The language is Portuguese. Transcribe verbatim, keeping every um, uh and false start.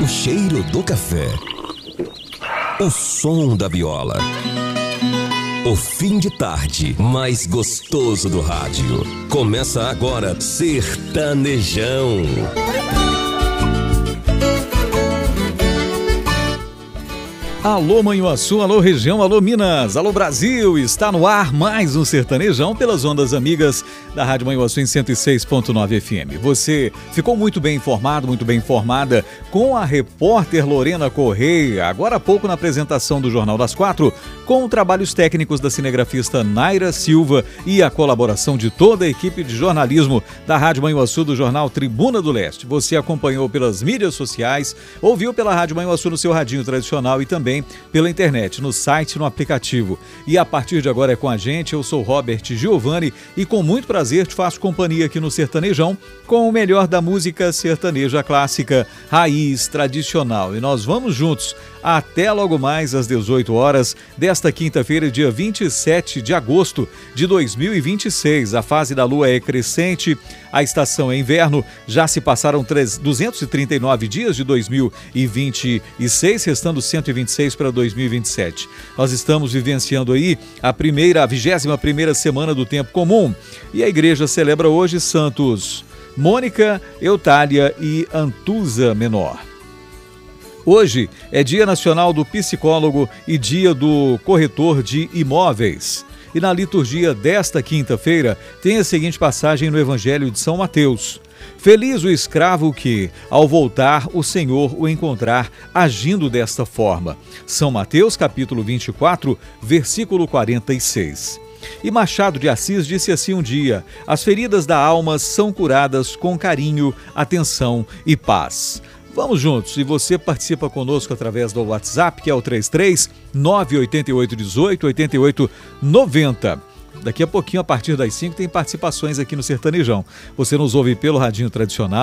O cheiro do café. O som da viola. O fim de tarde mais gostoso do rádio. Começa agora Sertanejão. Alô Manhuaçu, alô região, alô Minas, alô Brasil, está no ar mais um Sertanejão pelas ondas amigas da Rádio Manhuaçu em cento e seis ponto nove F M. Você ficou muito bem informado, muito bem informada com a repórter Lorena Correia, agora há pouco na apresentação do Jornal das Quatro, com trabalhos técnicos da cinegrafista Naira Silva e a colaboração de toda a equipe de jornalismo da Rádio Manhuaçu do jornal Tribuna do Leste. Você acompanhou pelas mídias sociais, ouviu pela Rádio Manhuaçu no seu radinho tradicional e também pela internet, no site e no aplicativo. E a partir de agora é com a gente, eu sou Robert Giovanni e com muito prazer te faço companhia aqui no Sertanejão com o melhor da música sertaneja clássica, raiz, tradicional. E nós vamos juntos até logo mais às dezoito horas desta quinta-feira, dia vinte e sete de agosto de dois mil e vinte e seis. A fase da lua é crescente, a estação é inverno, já se passaram duzentos e trinta e nove dias de dois mil e vinte e seis, restando cento e vinte e seis para dois mil e vinte e sete. Nós estamos vivenciando aí a primeira, a vigésima primeira semana do tempo comum e a igreja celebra hoje santos Mônica, Eutália e Antusa Menor. Hoje é Dia Nacional do Psicólogo e Dia do Corretor de Imóveis. E na liturgia desta quinta-feira tem a seguinte passagem no Evangelho de São Mateus. Feliz o escravo que, ao voltar, o Senhor o encontrar agindo desta forma. São Mateus, capítulo vinte e quatro, versículo quarenta e seis. E Machado de Assis disse assim um dia: as feridas da alma são curadas com carinho, atenção e paz. Vamos juntos, e você participa conosco através do WhatsApp, que é o três três nove oito oito um oito oito oito nove zero. Daqui a pouquinho, a partir das cinco, tem participações aqui no Sertanejão. Você nos ouve pelo radinho tradicional,